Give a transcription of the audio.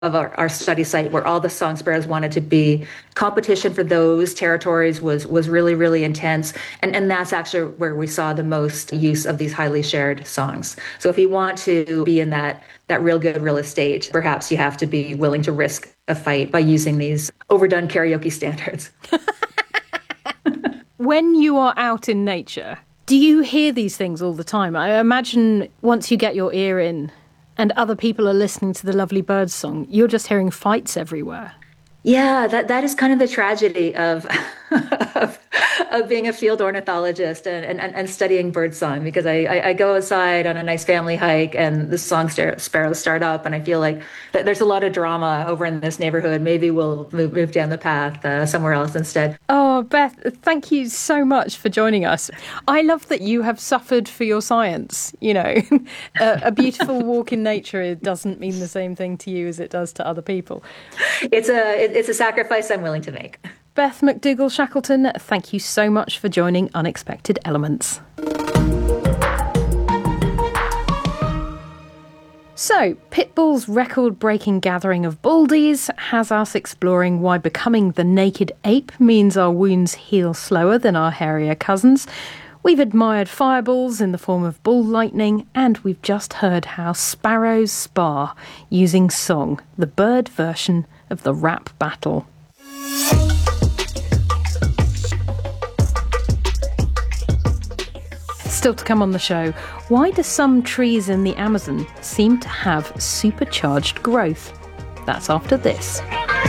of our study site where all the song sparrows wanted to be. Competition for those territories was really, really intense. And that's actually where we saw the most use of these highly shared songs. So if you want to be in that real good real estate, perhaps you have to be willing to risk a fight by using these overdone karaoke standards. When you are out in nature, do you hear these things all the time? I imagine once you get your ear in and other people are listening to the lovely birds song, you're just hearing fights everywhere. Yeah, that is kind of the tragedy of of being a field ornithologist and studying birdsong, because I go outside on a nice family hike and the sparrows start up, and I feel like that there's a lot of drama over in this neighborhood. Maybe we'll move down the path somewhere else instead. Oh, Beth, thank you so much for joining us. I love that you have suffered for your science. You know, a beautiful walk in nature doesn't mean the same thing to you as it does to other people. It's a sacrifice I'm willing to make. Beth McDougall-Shackleton, thank you so much for joining Unexpected Elements. So, Pitbull's record-breaking gathering of baldies has us exploring why becoming the naked ape means our wounds heal slower than our hairier cousins. We've admired fireballs in the form of ball lightning, and we've just heard how sparrows spar using song, the bird version of the rap battle. Still to come on the show, why do some trees in the Amazon seem to have supercharged growth? That's after this.